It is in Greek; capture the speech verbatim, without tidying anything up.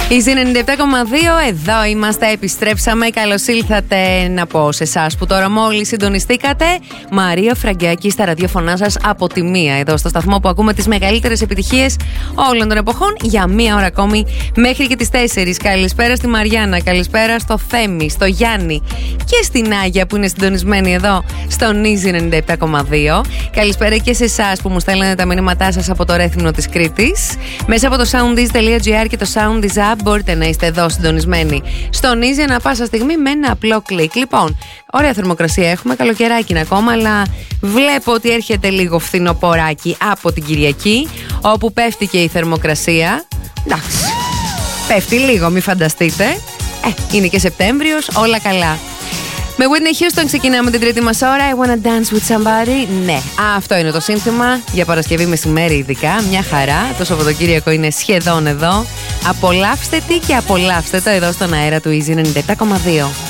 Easy ενενήντα επτά κόμμα δύο, εδώ είμαστε, επιστρέψαμε. Καλώς ήλθατε να πω σε εσάς που τώρα μόλις συντονιστήκατε. Μαρία Φραγκιάκη στα ραδιόφωνά σας από τη μία, εδώ στο σταθμό που ακούμε τις μεγαλύτερες επιτυχίες όλων των εποχών για μία ώρα ακόμη μέχρι και τις τέσσερις. Καλησπέρα στη Μαριάννα, καλησπέρα στο Θέμη, στο Γιάννη και στην Άγια που είναι συντονισμένη εδώ στον Easy ενενήντα επτά κόμμα δύο. Καλησπέρα και σε εσάς που μου στέλνετε τα μηνύματά σας από το Ρέθυμνο της Κρήτης. Μέσα από το soundease τελεία gr και το soundease app μπορείτε να είστε εδώ συντονισμένοι στον Easy ανά πάσα στιγμή με ένα απλό κλικ. Λοιπόν, ωραία θερμοκρασία έχουμε, καλοκαιράκι είναι ακόμα, αλλά βλέπω ότι έρχεται λίγο φθινοποράκι από την Κυριακή, όπου πέφτει και η θερμοκρασία. Εντάξει, πέφτει λίγο, μη φανταστείτε. Ε, είναι και Σεπτέμβριος, όλα καλά. Με Whitney Houston ξεκινάμε την τρίτη μας ώρα. I wanna dance with somebody. Ναι, αυτό είναι το σύνθημα για Παρασκευή μεσημέρι, ειδικά. Μια χαρά. Το Σαββατοκύριακο είναι σχεδόν εδώ. Απολαύστε τι και απολαύστε το εδώ στον αέρα του Easy ενενήντα επτά κόμμα δύο.